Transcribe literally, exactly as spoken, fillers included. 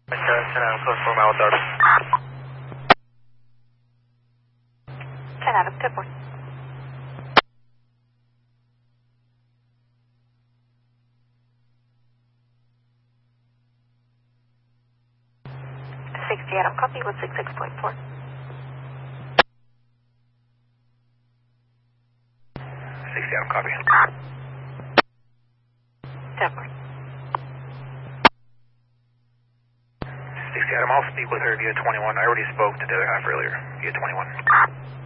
ten Adam, code four mile authority. ten Adam, ten four. sixty Adam, copy one six six point four. sixty Adam, copy. ten four. sixty Adam, I'll speak with her via twenty-one. I already spoke to the other half earlier via twenty-one.